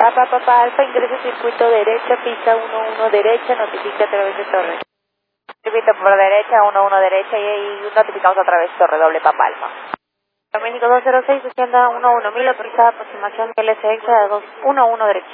Papá Alfa, ingresa circuito derecha, pista 11 derecha, notifica a través de torre. Circuito por derecha, 11 derecha y notificamos a través de torre, doble Papa Alfa. México 206, 80 11.000, autorizada aproximación LSX a 211 derecha.